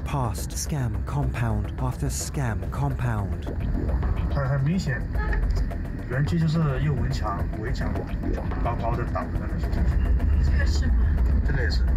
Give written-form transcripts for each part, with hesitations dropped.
past scam compound after scam compound. 很明显，原机就是用围墙高高的挡着那些进去。这个是吗？这个也是。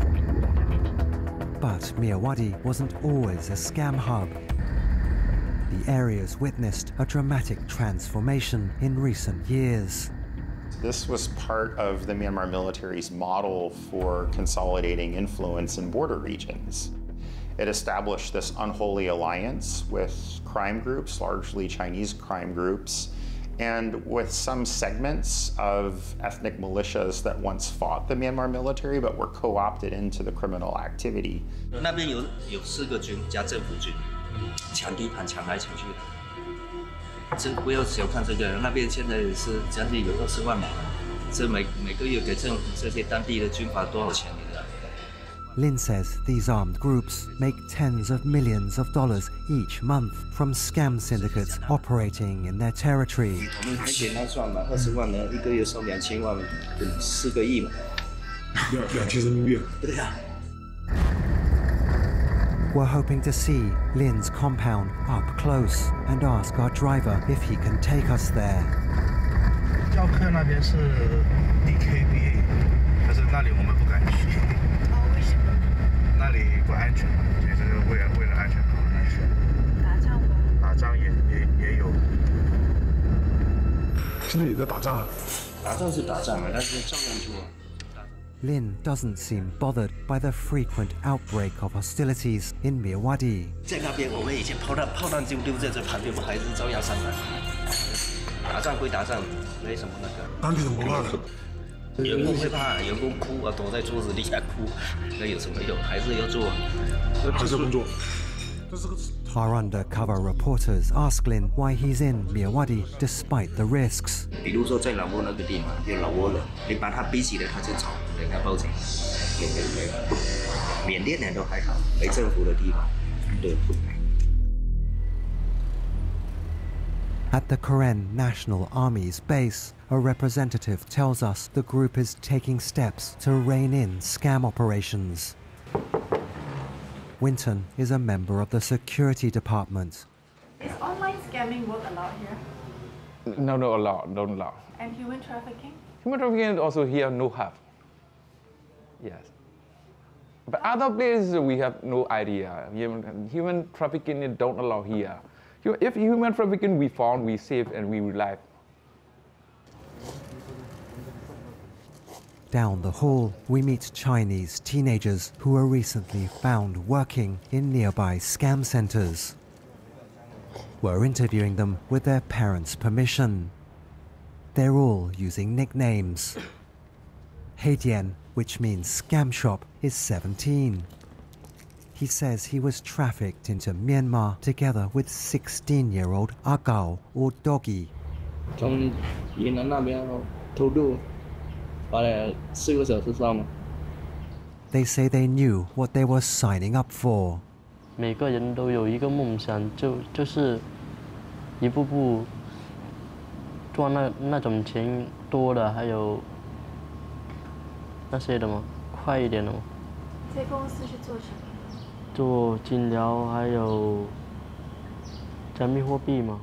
But Myawaddy wasn't always a scam hub. The area's witnessed a dramatic transformation in recent years. This was part of the Myanmar military's model for consolidating influence in border regions. It established this unholy alliance with crime groups, largely Chinese crime groups, and with some segments of ethnic militias that once fought the Myanmar military but were co-opted into the criminal activity. 那边有4个军加政府军，抢地盘抢来抢去的。这不要小看这个，那边现在是将近有20万嘛，这每个月给政府这些当地的军阀多少钱？你知道？ Lin says these armed groups make tens of millions of dollars each month from scam syndicates operating in their territory. 我们很简单算嘛，20万人一个月收2000万，4个亿嘛。 2000人民币。 对呀。 We're hoping to see Lin's compound up close and ask our driver if he can take us there. 教课那边是 DKBA， 但是那里我们不敢去。为什么？那里不安全，就是为了安全考虑。打仗吗？打仗也有。现在也在打仗。 打仗是打仗啊，但是照样做。 Lin doesn't seem bothered by the frequent outbreak of hostilities in Myawaddy. 在那边，我们以前炮弹就丢在这旁边，我还是照样上来。打仗归打仗，没什么那个。 当地人不怕的。 员工会怕，员工哭啊，躲在桌子底下哭，那有什么用？还是要做。 还是工作。 Our undercover reporters ask Lin why he's in Myawaddy despite the risks. 比如说在老挝那个地方有老挝人，你把他逼起来，他就走，人家报警。缅甸人都还好，没政府的地方，对。 At the Karen National Army's base, a representative tells us the group is taking steps to rein in scam operations. Winton is a member of the security department. Is online scamming work allowed here? No, allowed, don't allow. And human trafficking? Human trafficking also here no have. Yes. But other places we have no idea. Human trafficking don't allow here. If human trafficking we found, we save and we relive. Down the hall, we meet Chinese teenagers who were recently found working in nearby scam centers. We're interviewing them with their parents' permission. They're all using nicknames. Heidian, which means scam shop, is 17. He says he was trafficked into Myanmar together with 16-year-old Agao or Doggy. 从云南那边偷渡。 4个小时上吗？ They say they knew what they were signing up for. 每个人都有一个梦想，就是一步步赚那种钱多的，还有那些的吗？快一点的吗？ 在公司是做什么？ 做金疗，还有加密货币吗？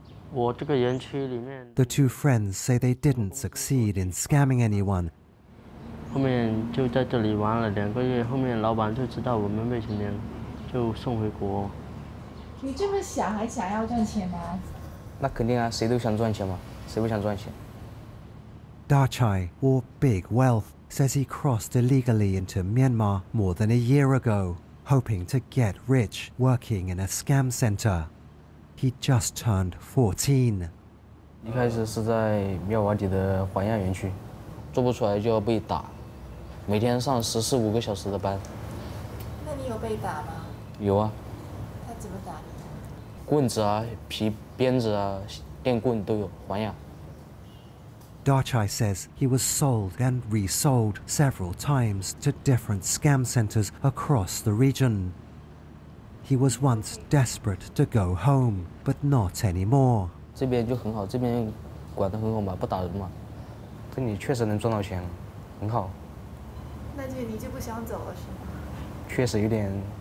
The two friends say they didn't succeed in scamming anyone. 后面就在这里玩了2个月，后面老板就知道我们未成年，就送回国。 你这么小还想要赚钱吗？ 那肯定啊，谁都想赚钱嘛，谁不想赚钱 Dachai, or Big Wealth, says he crossed illegally into Myanmar more than a year ago, hoping to get rich working in a scam center. He just turned 14. 一开始是在妙瓦底的环亚园区，做不出来就要被打，每天上14、15个小时的班。 那你有被打吗？ 有啊。 他怎么打你？ 棍子啊、皮鞭子啊、电棍都有，环亚。 Dachai says he was sold and resold several times to different scam centers across the region. He was once desperate to go home, but not anymore. 这边就很好，这边管得很好嘛，不打人嘛。这里确实能赚到钱，很好。 那你就不想走了是吗？ 确实有点